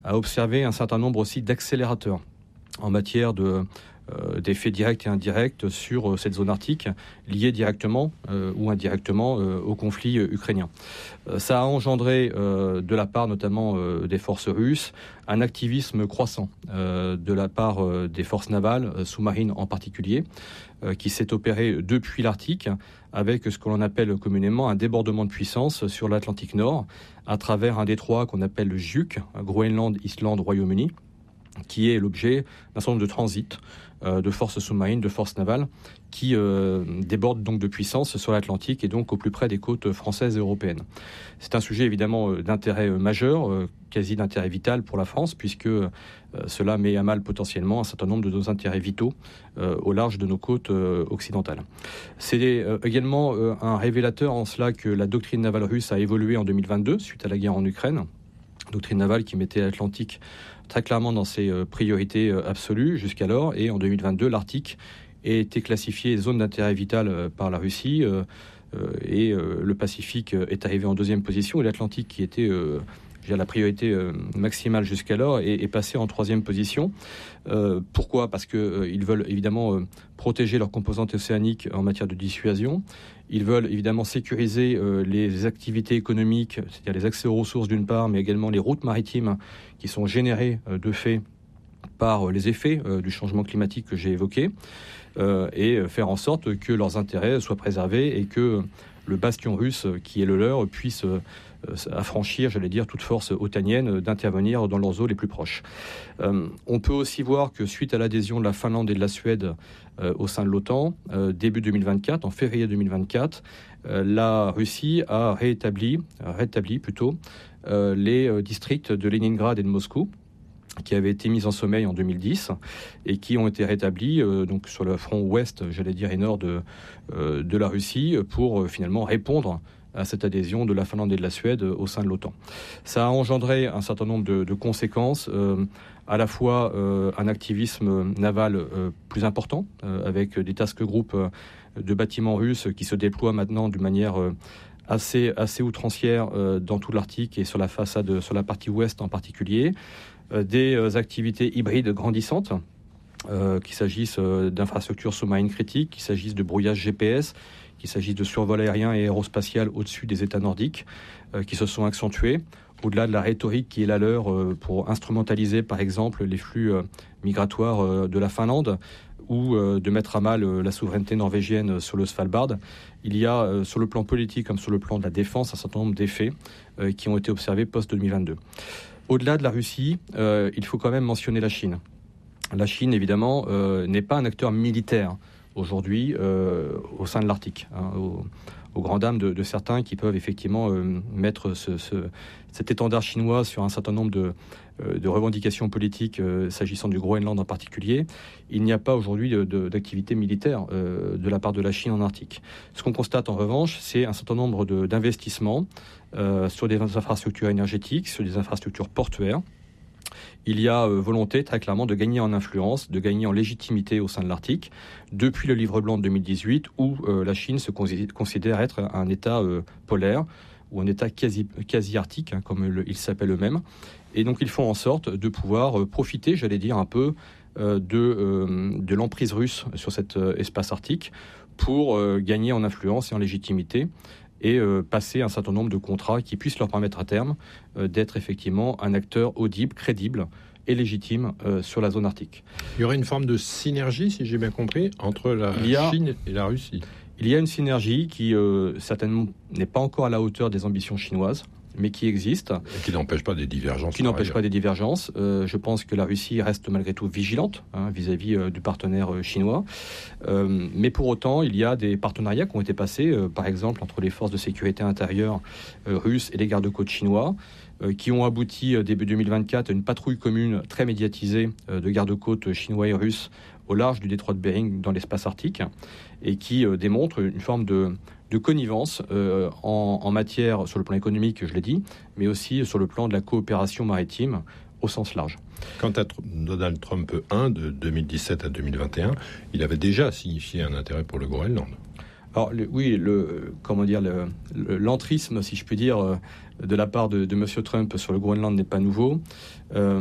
a observé un certain nombre aussi d'accélérateurs en matière d'effets directs et indirects sur cette zone arctique, liés directement ou indirectement au conflit ukrainien. Ça a engendré, de la part notamment des forces russes, un activisme croissant de la part des forces navales, sous-marines en particulier, qui s'est opéré depuis l'Arctique, avec ce que l'on appelle communément un débordement de puissance sur l'Atlantique Nord, à travers un détroit qu'on appelle le GIUK, Groenland, Islande, Royaume-Uni, qui est l'objet d'un certain nombre de transits de forces sous-marines, de forces navales, qui débordent donc de puissance sur l'Atlantique et donc au plus près des côtes françaises et européennes. C'est un sujet évidemment d'intérêt majeur, quasi d'intérêt vital pour la France, puisque cela met à mal potentiellement un certain nombre de nos intérêts vitaux au large de nos côtes occidentales. C'est également un révélateur en cela que la doctrine navale russe a évolué en 2022 suite à la guerre en Ukraine. Doctrine navale qui mettait l'Atlantique très clairement dans ses priorités absolues jusqu'alors. Et en 2022, l'Arctique a été classifié zone d'intérêt vital par la Russie. Et le Pacifique est arrivé en deuxième position. Et l'Atlantique, qui était la priorité maximale jusqu'alors, est passé en troisième position. Pourquoi ? Parce qu'ils veulent évidemment protéger leurs composantes océaniques en matière de dissuasion. Ils veulent évidemment sécuriser les activités économiques, c'est-à-dire les accès aux ressources d'une part, mais également les routes maritimes qui sont générées de fait par les effets du changement climatique que j'ai évoqué, et faire en sorte que leurs intérêts soient préservés et que le bastion russe qui est le leur puisse affranchir, j'allais dire, toute force otanienne d'intervenir dans leurs eaux les plus proches. On peut aussi voir que suite à l'adhésion de la Finlande et de la Suède au sein de l'OTAN, début 2024, en février 2024, la Russie a rétabli plutôt les districts de Leningrad et de Moscou, qui avaient été mis en sommeil en 2010 et qui ont été rétablis donc sur le front ouest, j'allais dire, et nord de la Russie pour finalement répondre à cette adhésion de la Finlande et de la Suède au sein de l'OTAN. Ça a engendré un certain nombre de conséquences, à la fois un activisme naval plus important, avec des task groups de bâtiments russes qui se déploient maintenant d'une manière assez outrancière dans tout l'Arctique et sur la façade, sur la partie ouest en particulier, des activités hybrides grandissantes, qu'il s'agisse d'infrastructures sous-marines critiques, qu'il s'agisse de brouillage GPS, qu'il s'agisse de survol aérien et aérospatial au-dessus des États nordiques, qui se sont accentués, au-delà de la rhétorique qui est la leur pour instrumentaliser par exemple les flux migratoires de la Finlande, ou de mettre à mal la souveraineté norvégienne sur le Svalbard. Il y a, sur le plan politique comme sur le plan de la défense, un certain nombre d'effets qui ont été observés post-2022. Au-delà de la Russie, il faut quand même mentionner la Chine. La Chine, évidemment, n'est pas un acteur militaire aujourd'hui au sein de l'Arctique, aux grandes dames de certains qui peuvent effectivement mettre cet étendard chinois sur un certain nombre de revendications politiques s'agissant du Groenland en particulier. Il n'y a pas aujourd'hui d'activité militaire de la part de la Chine en Arctique. Ce qu'on constate en revanche, c'est un certain nombre d'investissements sur des infrastructures énergétiques, sur des infrastructures portuaires. Il y a volonté très clairement de gagner en influence, de gagner en légitimité au sein de l'Arctique, depuis le livre blanc de 2018 où la Chine se considère être un État polaire ou un État quasi-arctique, comme ils s'appellent eux-mêmes. Et donc ils font en sorte de pouvoir profiter, j'allais dire, un peu de l'emprise russe sur cet espace arctique pour gagner en influence et en légitimité, et passer un certain nombre de contrats qui puissent leur permettre à terme d'être effectivement un acteur audible, crédible et légitime sur la zone arctique. Il y aurait une forme de synergie, si j'ai bien compris, entre la Chine et la Russie. Il y a une synergie qui certainement n'est pas encore à la hauteur des ambitions chinoises, mais qui existe. Et qui n'empêche pas des divergences. Je pense que la Russie reste malgré tout vigilante vis-à-vis du partenaire chinois. Mais pour autant, il y a des partenariats qui ont été passés, par exemple, entre les forces de sécurité intérieure russes et les gardes-côtes chinois, qui ont abouti début 2024 à une patrouille commune très médiatisée de garde-côtes chinois et russes au large du détroit de Bering dans l'espace arctique, et qui démontre une forme de connivence en matière, sur le plan économique, je l'ai dit, mais aussi sur le plan de la coopération maritime au sens large. Quant à Donald Trump 1 de 2017 à 2021, il avait déjà signifié un intérêt pour le Groenland. Alors l'entrisme, si je puis dire, de la part de M. Trump sur le Groenland n'est pas nouveau.